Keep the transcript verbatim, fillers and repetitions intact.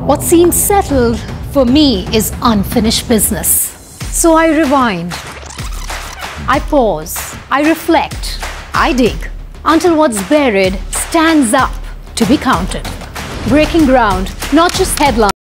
What seems settled for me is unfinished business. So I rewind, I pause, I reflect, I dig until what's buried stands up to be counted. Breaking ground, not just headlines.